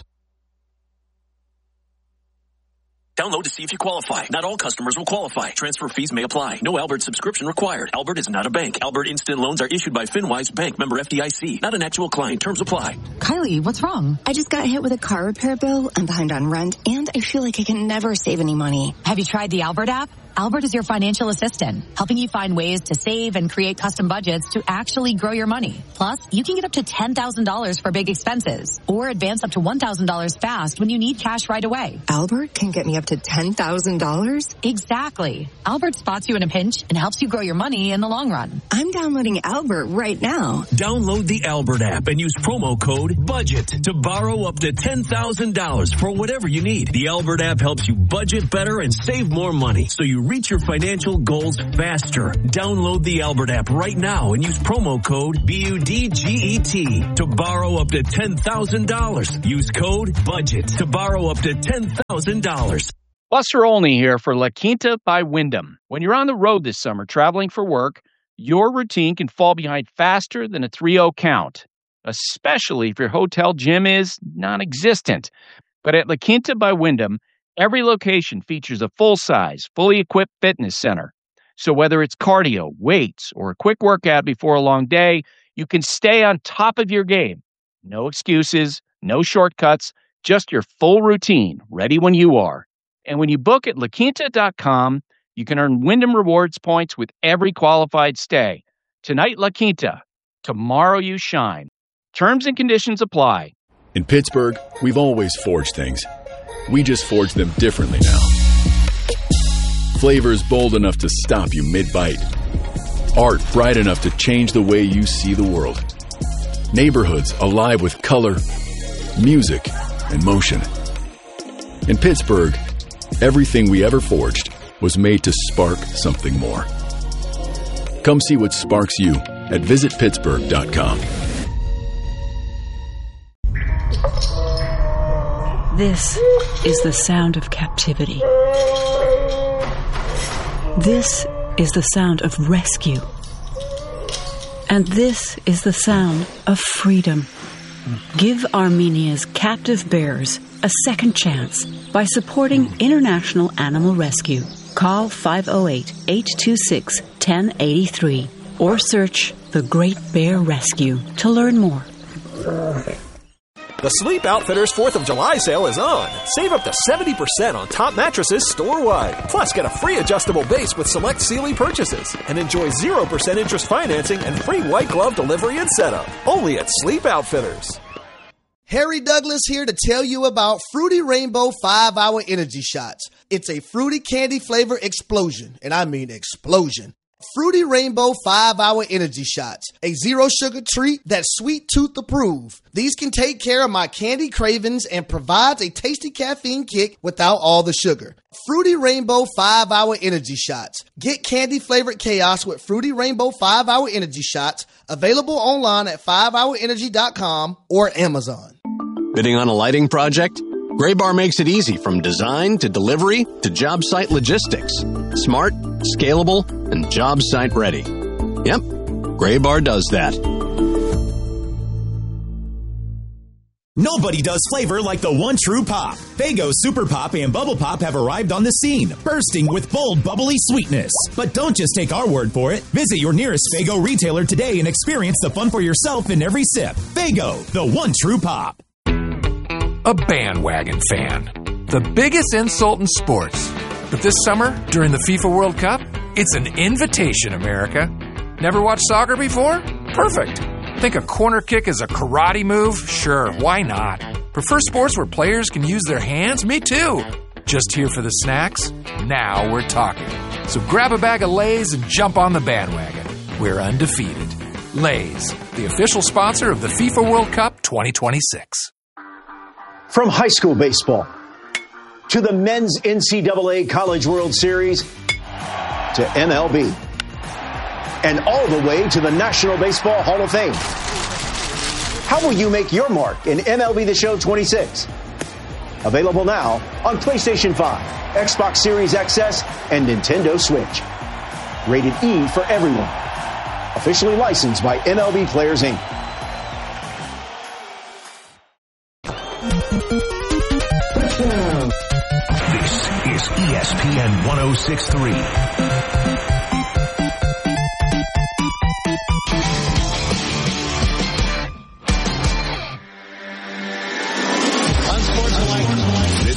Download to see if you qualify. Not all customers will qualify. Transfer fees may apply. No Albert subscription required. Albert is not a bank. Albert Instant Loans are issued by FinWise Bank, member F D I C. Not an actual client. Terms apply. Kylie, what's wrong? I just got hit with a car repair bill. I'm behind on rent, and I feel like I can never save any money. Have you tried the Albert app? Albert is your financial assistant, helping you find ways to save and create custom budgets to actually grow your money. Plus, you can get up to ten thousand dollars for big expenses or advance up to one thousand dollars fast when you need cash right away. Albert can get me up to ten thousand dollars? Exactly. Albert spots you in a pinch and helps you grow your money in the long run. I'm downloading Albert right now. Download the Albert app and use promo code BUDGET to borrow up to ten thousand dollars for whatever you need. The Albert app helps you budget better and save more money so you reach your financial goals faster. Download the Albert app right now and use promo code B U D G E T to borrow up to ten thousand dollars. Use code BUDGET to borrow up to ten thousand dollars. Buster Olney here for La Quinta by Wyndham. When you're on the road this summer traveling for work, your routine can fall behind faster than a three oh count, especially if your hotel gym is non-existent. But at La Quinta by Wyndham, every location features a full-size, fully equipped fitness center. So whether it's cardio, weights, or a quick workout before a long day, you can stay on top of your game. No excuses, no shortcuts, just your full routine, ready when you are. And when you book at La Quinta dot com, you can earn Wyndham Rewards points with every qualified stay. Tonight, La Quinta. Tomorrow, you shine. Terms and conditions apply. In Pittsburgh, we've always forged things. We just forge them differently now. Flavors bold enough to stop you mid-bite. Art bright enough to change the way you see the world. Neighborhoods alive with color, music, and motion. In Pittsburgh, everything we ever forged was made to spark something more. Come see what sparks you at visit pittsburgh dot com. This is the sound of captivity. This is the sound of rescue. And this is the sound of freedom. Give Armenia's captive bears a second chance by supporting International Animal Rescue. Call five oh eight, eight two six, one oh eight three or search The Great Bear Rescue to learn more. The Sleep Outfitters fourth of July sale is on. Save up to seventy percent on top mattresses store-wide. Plus, get a free adjustable base with select Sealy purchases. And enjoy zero percent interest financing and free white glove delivery and setup. Only at Sleep Outfitters. Harry Douglas here to tell you about Fruity Rainbow five hour Energy Shots. It's a fruity candy flavor explosion, and I mean explosion. Fruity Rainbow five hour Energy Shots, a zero sugar treat that's sweet tooth approved. These can take care of my candy cravings and provides a tasty caffeine kick without all the sugar. Fruity Rainbow five hour Energy Shots. Get candy flavored chaos with Fruity Rainbow five hour Energy Shots, available online at five hour energy dot com or Amazon. Bidding on a lighting project? Graybar makes it easy from design to delivery to job site logistics. Smart, scalable, and job site ready. Yep, Graybar does that. Nobody does flavor like the one true pop. Faygo Super Pop and Bubble Pop have arrived on the scene, bursting with bold, bubbly sweetness. But don't just take our word for it. Visit your nearest Faygo retailer today and experience the fun for yourself in every sip. Faygo, the one true pop. A bandwagon fan. The biggest insult in sports. But this summer, during the FIFA World Cup, it's an invitation, America. Never watched soccer before? Perfect. Think a corner kick is a karate move? Sure, why not? Prefer sports where players can use their hands? Me too. Just here for the snacks? Now we're talking. So grab a bag of Lay's and jump on the bandwagon. We're undefeated. Lay's, the official sponsor of the FIFA World Cup twenty twenty-six. From high school baseball to the men's N C double A College World Series to M L B and all the way to the National Baseball Hall of Fame. How will you make your mark in M L B The Show twenty-six? Available now on PlayStation five, Xbox Series X S, and Nintendo Switch. Rated E for everyone. Officially licensed by M L B Players, Incorporated. This is E S P N one oh six point three.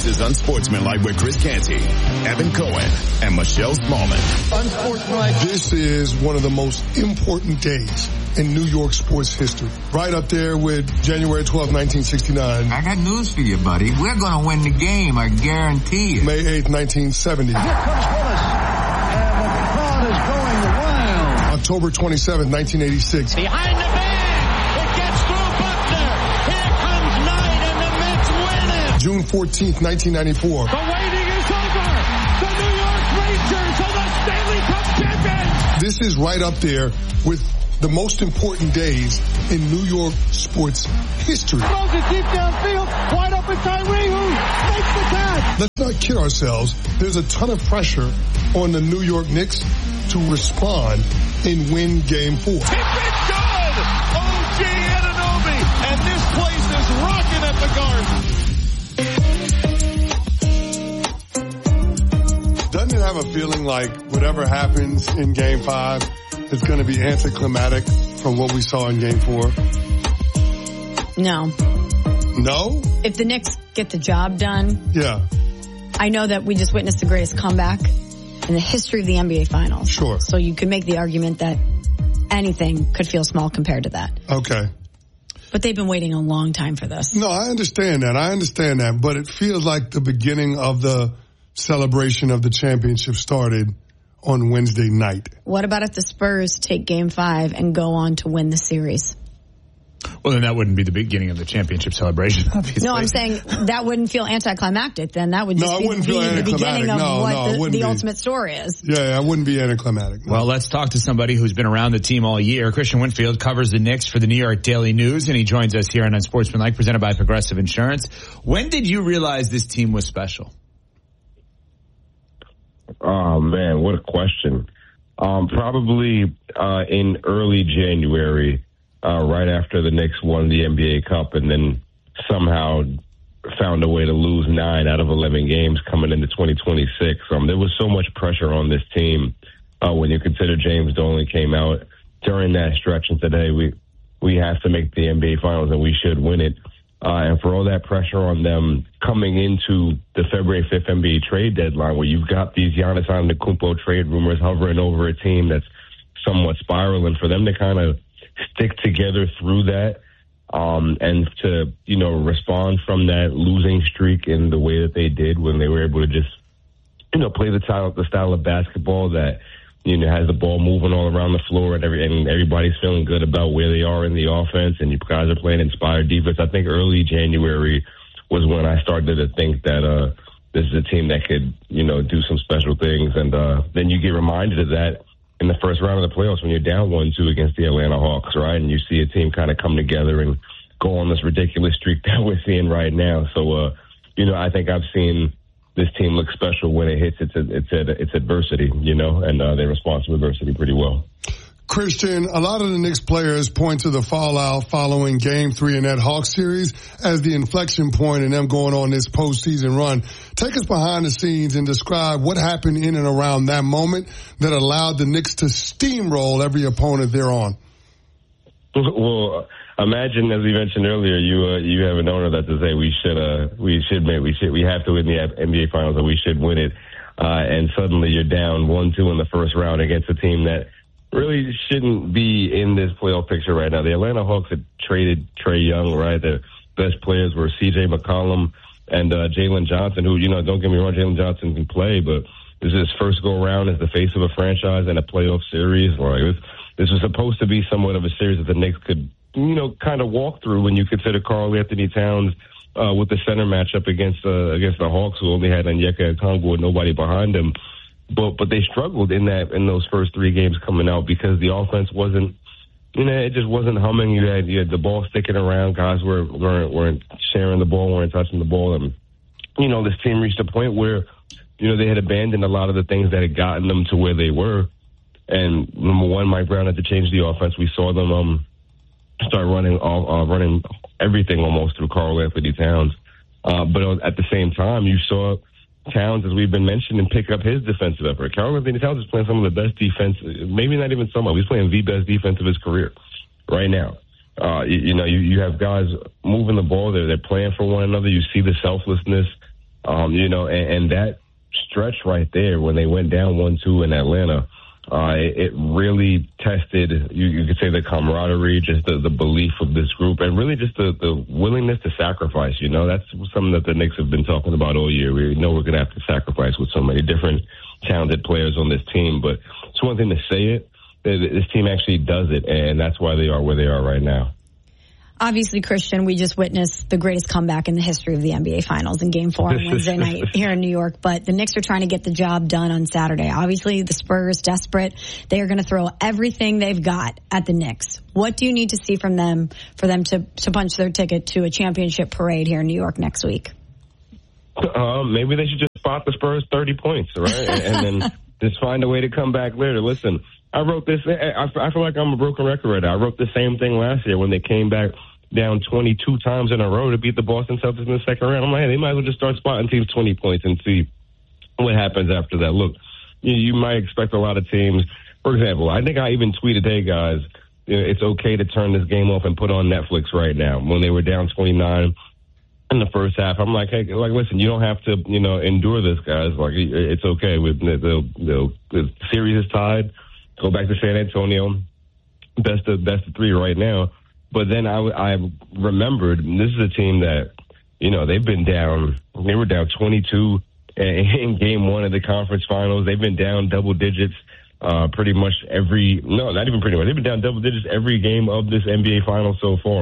is Unsportsmanlike with Chris Canty, Evan Cohen, and Michelle Smallman. Unsportsmanlike. This is one of the most important days in New York sports history. Right up there with January twelfth, nineteen sixty-nine. I got news for you, buddy. We're going to win the game, I guarantee you. May eighth, nineteen seventy. Here comes Willis. And the crowd is going wild. October twenty-seventh, nineteen eighty-six. Behind the bag. It gets through Buckner. Here comes Knight, and the Mets win it. June fourteenth, nineteen ninety-four. The waiting is over. The New York Rangers are the Stanley Cup champions. This is right up there with the most important days in New York sports history. Throws it deep downfield, wide open Tyree, who makes the catch. Let's not kid ourselves. There's a ton of pressure on the New York Knicks to respond and win Game Four. It's been good. O G Anunoby, and this place is rocking at the Garden. Doesn't it have a feeling like whatever happens in Game Five is going to be anticlimactic from what we saw in Game Four? No. No? If the Knicks get the job done, yeah. I know that we just witnessed the greatest comeback in the history of the N B A Finals. Sure. So you could make the argument that anything could feel small compared to that. Okay. But they've been waiting a long time for this. No, I understand that. I understand that. But it feels like the beginning of the celebration of the championship started on Wednesday night. What about if the Spurs take Game Five and go on to win the series? Well, then that wouldn't be the beginning of the championship celebration, obviously. No, I'm saying that wouldn't feel anticlimactic. Then that would just no, be, wouldn't be feel the beginning of no, what no, the, the be. ultimate story is. Yeah, yeah, it wouldn't be anticlimactic. No. Well, let's talk to somebody who's been around the team all year. Christian Winfield covers the Knicks for the New York Daily News, and he joins us here on Unsportsmanlike, presented by Progressive Insurance. When did you realize this team was special? Oh, man, what a question. Um, probably uh, in early January, uh, right after the Knicks won the N B A Cup and then somehow found a way to lose nine out of eleven games coming into twenty twenty-six. Um, there was so much pressure on this team uh, when you consider James Dolan came out during that stretch and said, hey, we, we have to make the N B A Finals and we should win it. Uh, and for all that pressure on them coming into the February fifth N B A trade deadline, where you've got these Giannis Antetokounmpo trade rumors hovering over a team that's somewhat spiraling, for them to kind of stick together through that um, and to, you know, respond from that losing streak in the way that they did when they were able to just, you know, play the style, the style of basketball that, you know, has the ball moving all around the floor and, every, and everybody's feeling good about where they are in the offense and you guys are playing inspired defense. I think early January was when I started to think that uh, this is a team that could, you know, do some special things. And uh, then you get reminded of that in the first round of the playoffs when you're down one two against the Atlanta Hawks, right? And you see a team kind of come together and go on this ridiculous streak that we're seeing right now. So, uh, you know, I think I've seen this team look special when it hits its its its adversity, you know, and uh, they respond to adversity pretty well. Christian, a lot of the Knicks players point to the fallout following Game Three in that Hawks series as the inflection point in them going on this postseason run. Take us behind the scenes and describe what happened in and around that moment that allowed the Knicks to steamroll every opponent they're on. Well, imagine, as we mentioned earlier, you uh, you have an owner that to say we should uh we should make we should we have to win the N B A Finals and we should win it, uh, and suddenly you're down one two in the first round against a team that really shouldn't be in this playoff picture right now. The Atlanta Hawks had traded Trae Young, right? The best players were C J McCollum and uh, Jalen Johnson, who, you know, don't get me wrong, Jalen Johnson can play, but this is his first go around as the face of a franchise in a playoff series. Like, this, this was supposed to be somewhat of a series that the Knicks could, you know, kind of walk through when you consider Karl Anthony Towns uh, with the center matchup against uh, against the Hawks, who only had Onyeka Okongwu with nobody behind him. But but they struggled in that in those first three games coming out because the offense wasn't, you know, it just wasn't humming. You had you had the ball sticking around. Guys were weren't weren't sharing the ball, weren't touching the ball, and you know this team reached a point where, you know, they had abandoned a lot of the things that had gotten them to where they were. And number one, Mike Brown had to change the offense. We saw them um start running all uh, running everything almost through Karl Anthony Towns. Uh, but at the same time, you saw Towns, as we've been mentioning, pick up his defensive effort. Karl Anthony Towns is playing some of the best defense, maybe not even some of, he's playing the best defense of his career right now. Uh, you, you know, you, you have guys moving the ball, they're, they're playing for one another. You see the selflessness Um, you know, and, and that stretch right there when they went down one two in Atlanta, uh, it, it really tested, you, you could say, the camaraderie, just the, the belief of this group, and really just the, the willingness to sacrifice. You know, that's something that the Knicks have been talking about all year. We know we're going to have to sacrifice with so many different talented players on this team, but it's one thing to say it. This team actually does it, and that's why they are where they are right now. Obviously, Christian, we just witnessed the greatest comeback in the history of the N B A Finals in Game four on Wednesday night here in New York. But the Knicks are trying to get the job done on Saturday. Obviously, the Spurs, desperate. They are going to throw everything they've got at the Knicks. What do you need to see from them for them to, to punch their ticket to a championship parade here in New York next week? Uh, maybe they should just spot the Spurs thirty points, right? and, and then just find a way to come back later. Listen, I wrote this. I, I feel like I'm a broken record right now. I wrote the same thing last year when they came back down twenty-two times in a row to beat the Boston Celtics in the second round. I'm like, hey, they might as well just start spotting teams twenty points and see what happens after that. Look, you, you might expect a lot of teams. For example, I think I even tweeted, hey, guys, you know, it's okay to turn this game off and put on Netflix right now. When they were down twenty-nine in the first half, I'm like, hey, like, listen, you don't have to, you know, endure this, guys. Like, it's okay. With the, the, the series is tied. Go back to San Antonio. Best of, best of three right now. But then I, I remembered, this is a team that, you know, they've been down, they were down twenty-two in game one of the conference finals. They've been down double digits uh, pretty much every, no, not even pretty much. They've been down double digits every game of this N B A final so far.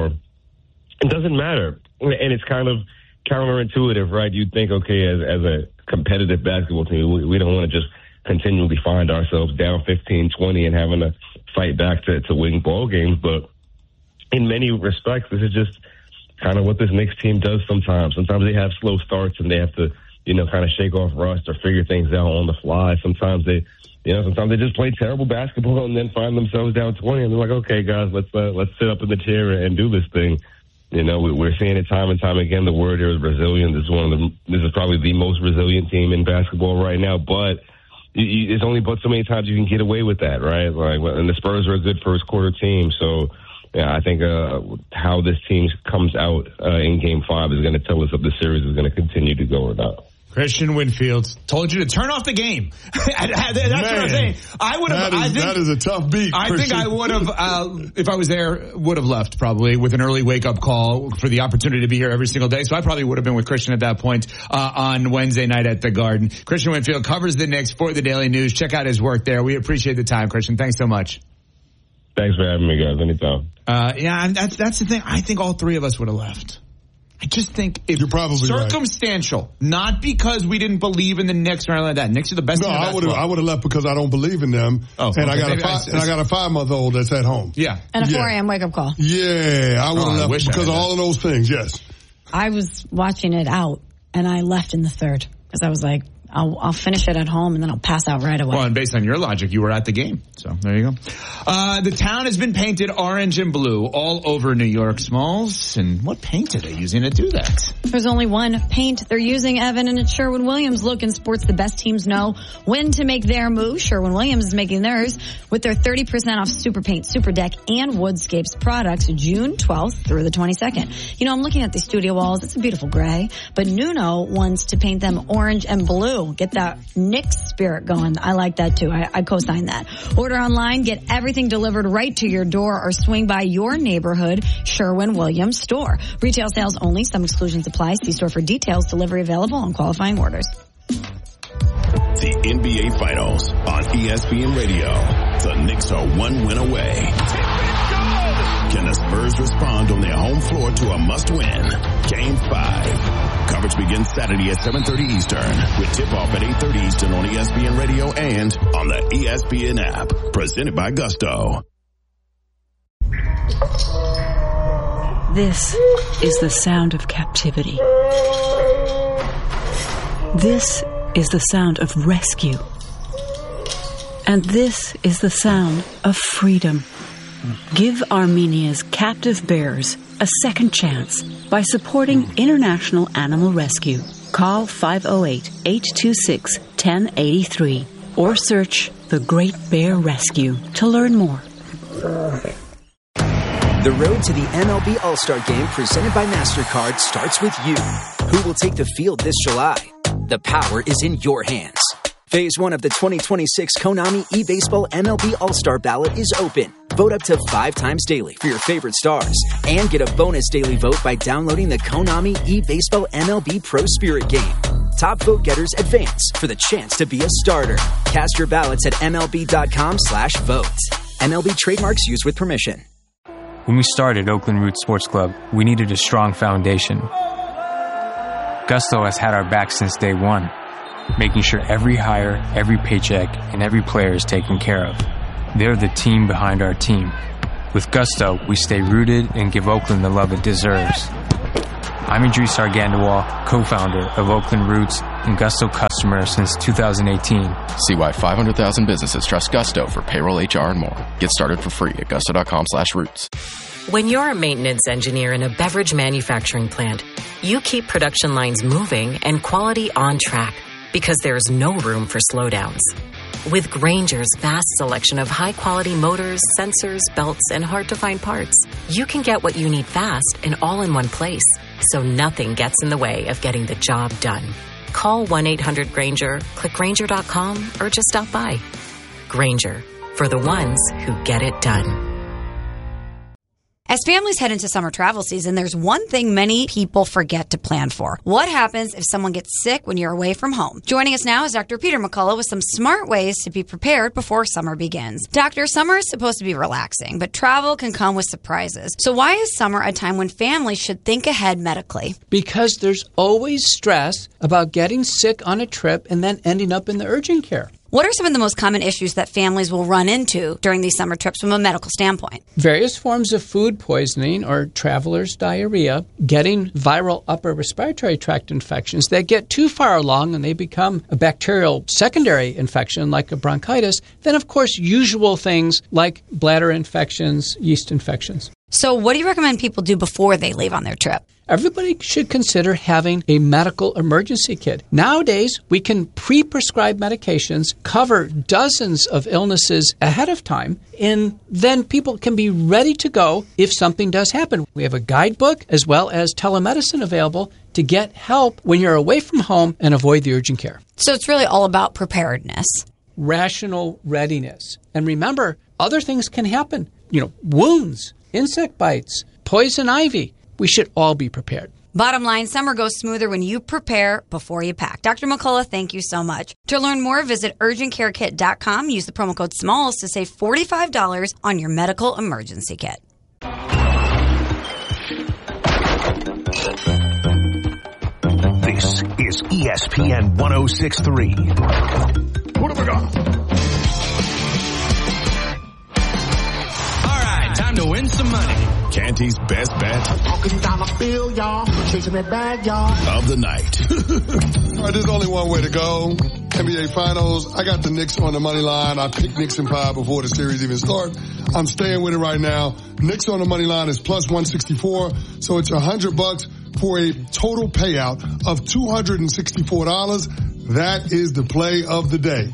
It doesn't matter. And it's kind of counterintuitive, right? You'd think, okay, as, as a competitive basketball team, we, we don't want to just continually find ourselves down fifteen, twenty and having to fight back to, to win ball games. But in many respects, this is just kind of what this Knicks team does sometimes. Sometimes they have slow starts and they have to, you know, kind of shake off rust or figure things out on the fly. Sometimes they, you know, sometimes they just play terrible basketball and then find themselves down twenty and they're like, okay, guys, let's uh, let's sit up in the chair and do this thing. You know, we're seeing it time and time again. The word here is resilient. This is one of the, this is probably the most resilient team in basketball right now, but you, it's only but so many times you can get away with that, right? Like, and the Spurs are a good first quarter team, so yeah, I think uh, how this team comes out uh, in Game Five is going to tell us if the series is going to continue to go or not. Christian Winfield told you to turn off the game. That's Man, what I'm saying. I would have. That, I think that is a tough beat. I Christian. think I would have, uh, if I was there, would have left probably with an early wake up call for the opportunity to be here every single day. So I probably would have been with Christian at that point uh, on Wednesday night at the Garden. Christian Winfield covers the Knicks for the Daily News. Check out his work there. We appreciate the time, Christian. Thanks so much. Thanks for having me, guys. Anytime. Uh, yeah, and that's that's the thing. I think all three of us would have left. I just think if You're probably circumstantial, right. not because we didn't believe in the Knicks or anything like that. Knicks are the best. No, team in I would have. I would have left because I don't believe in them. Oh, and okay. I got Maybe a five, I, and I got a five month old that's at home. Yeah, and a yeah. four a.m. wake up call. Yeah, I would have oh, left because of that. all of those things. Yes, I was watching it out, and I left in the third because I was like, I'll, I'll finish it at home and then I'll pass out right away. Well, and based on your logic, you were at the game. So there you go. Uh, the town has been painted orange and blue all over New York, Smalls. And what paint are they using to do that? There's only one paint they're using, Evan, and it's Sherwin-Williams. Look, in sports, the best teams know when to make their move. Sherwin-Williams is making theirs with their thirty percent off Super Paint, Super Deck, and Woodscapes products June twelfth through the twenty-second. You know, I'm looking at these studio walls. It's a beautiful gray, but Nuno wants to paint them orange and blue. Get that Knicks spirit going. I like that too. I, I co-sign that. Order online, get everything delivered right to your door, or swing by your neighborhood Sherwin-Williams store. Retail sales only. Some exclusions apply. See store for details. Delivery available on qualifying orders. The N B A Finals on E S P N Radio. The Knicks are one win away. Can the Spurs respond on their home floor to a must-win? Game five. Coverage begins Saturday at seven thirty Eastern with tip-off at eight thirty Eastern on E S P N Radio and on the E S P N app. Presented by Gusto. This is the sound of captivity. This is the sound of rescue. And this is the sound of freedom. Give Armenia's captive bears a second chance by supporting International Animal Rescue. Call five oh eight, eight two six, one oh eight three or search The Great Bear Rescue to learn more. The road to the M L B All-Star Game presented by MasterCard starts with you. Who will take the field this July? The power is in your hands. Phase one of the twenty twenty-six Konami eBaseball M L B All-Star ballot is open. Vote up to five times daily for your favorite stars. And get a bonus daily vote by downloading the Konami eBaseball M L B Pro Spirit game. Top vote getters advance for the chance to be a starter. Cast your ballots at MLB.com slash vote. M L B trademarks used with permission. When we started Oakland Roots Sports Club, we needed a strong foundation. Gusto has had our back since day one, making sure every hire, every paycheck, and every player is taken care of. They're the team behind our team. With Gusto, we stay rooted and give Oakland the love it deserves. I'm Idris Argandawal, co-founder of Oakland Roots and Gusto customer since two thousand eighteen. See why five hundred thousand businesses trust Gusto for payroll, H R, and more. Get started for free at gusto.com slash roots. When you're a maintenance engineer in a beverage manufacturing plant, you keep production lines moving and quality on track because there's no room for slowdowns. With Grainger's vast selection of high-quality motors, sensors, belts, and hard-to-find parts, you can get what you need fast and all in one place, so nothing gets in the way of getting the job done. Call one eight hundred Grainger, click Grainger dot com, or just stop by. Grainger, for the ones who get it done. As families head into summer travel season, there's one thing many people forget to plan for. What happens if someone gets sick when you're away from home? Joining us now is Doctor Peter McCullough with some smart ways to be prepared before summer begins. Doctor, summer is supposed to be relaxing, but travel can come with surprises. So why is summer a time when families should think ahead medically? Because there's always stress about getting sick on a trip and then ending up in the urgent care. What are some of the most common issues that families will run into during these summer trips from a medical standpoint? Various forms of food poisoning or traveler's diarrhea, getting viral upper respiratory tract infections that get too far along and they become a bacterial secondary infection like a bronchitis. Then, of course, usual things like bladder infections, yeast infections. So what do you recommend people do before they leave on their trip? Everybody should consider having a medical emergency kit. Nowadays, we can pre-prescribe medications, cover dozens of illnesses ahead of time, and then people can be ready to go if something does happen. We have a guidebook as well as telemedicine available to get help when you're away from home and avoid the urgent care. So it's really all about preparedness. Rational readiness. And remember, other things can happen. You know, wounds, insect bites, poison ivy. We should all be prepared. Bottom line, summer goes smoother when you prepare before you pack. Doctor McCullough, thank you so much. To learn more, visit urgent care kit dot com. Use the promo code SMALLS to save forty-five dollars on your medical emergency kit. This is E S P N one oh six point three. What have we got? All right, time to win some money. Canty's best bet Talking down the field, y'all. Chasing that bag, y'all. of the night. All right, there's only one way to go. N B A Finals. I got the Knicks on the money line. I picked Knicks and pie before the series even started. I'm staying with it right now. Knicks on the money line is plus one sixty-four, so it's one hundred bucks for a total payout of two hundred sixty-four dollars. That is the play of the day.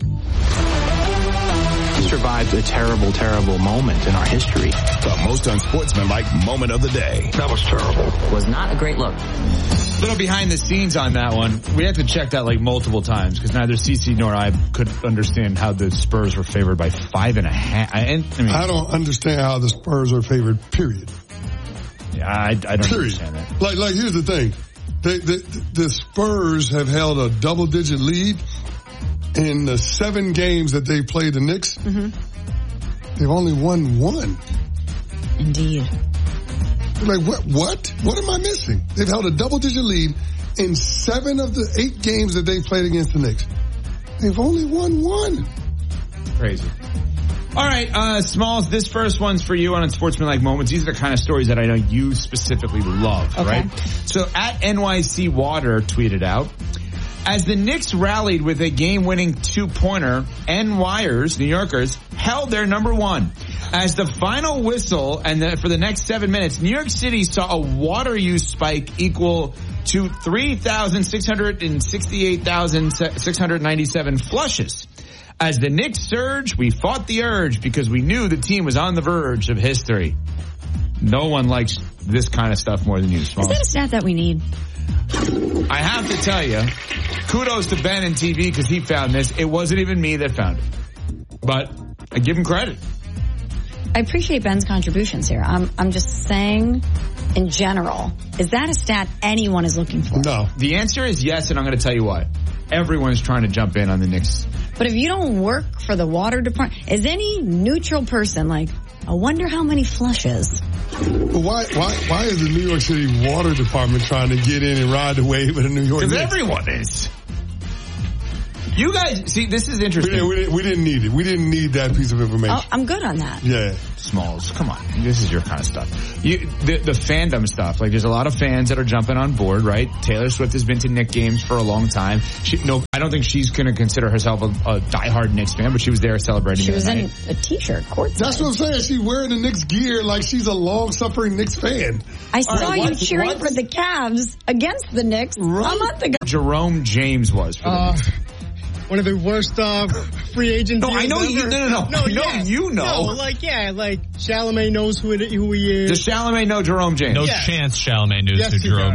Survived a terrible, terrible moment in our history. The most unsportsmanlike moment of the day. That was terrible. Was not a great look. A little behind the scenes on that one. We had to check that like multiple times because neither Cece nor I could understand how the Spurs were favored by five and a half. I, I, mean, I don't understand how the Spurs are favored, period. Yeah, I, I don't period. understand that. Like, like here's the thing. They, the, the Spurs have held a double-digit lead in the seven games that they played the Knicks. Mm-hmm. They've only won one. Indeed. Like, what? What? What am I missing? They've held a double-digit lead in seven of the eight games that they played against the Knicks. They've only won one. Crazy. All right, uh, Smalls, this first one's for you on Unsportsmanlike Moments. These are the kind of stories that I know you specifically love, okay. right? So at N Y C Water tweeted out, as the Knicks rallied with a game-winning two-pointer, N Yers, New Yorkers, held their number one. As the final whistle and the, for the next seven minutes, New York City saw a water use spike equal to three thousand six hundred sixty-eight thousand six hundred ninety-seven flushes. As the Knicks surged, we fought the urge because we knew the team was on the verge of history. No one likes this kind of stuff more than you, Smalls. Is that a stat that we need? I have to tell you, kudos to Ben and T V because he found this. It wasn't even me that found it. But I give him credit. I appreciate Ben's contributions here. I'm I'm just saying, in general, is that a stat anyone is looking for? No. The answer is yes, and I'm going to tell you why. Everyone's trying to jump in on the Knicks. But if you don't work for the water department, is any neutral person like, I wonder how many flushes? But why, why, why is the New York City Water Department trying to get in and ride the wave of the New York Knicks? Because everyone is. You guys, see, this is interesting. We didn't, we, didn't, we didn't need it. We didn't need that piece of information. Oh, I'm good on that. Yeah. Smalls, come on. This is your kind of stuff. You, the, the fandom stuff. Like, there's a lot of fans that are jumping on board, right? Taylor Swift has been to Knicks games for a long time. She, no, I don't think she's going to consider herself a, a diehard Knicks fan, but she was there celebrating. She was night. in a T-shirt, courtside. That's what I'm saying. She's wearing the Knicks gear like she's a long-suffering Knicks fan. I saw right, you what, cheering what? for the Cavs against the Knicks Right. a month ago. Jerome James was for the Uh, Knicks. One of the worst uh, free agent No, deals I know ever. you. No, no, no. No, I know yeah. you know. No, like yeah, like Chalamet knows who it, who he is. Does Chalamet know Jerome James? No Yeah. chance Chalamet knows Yes, who he Jerome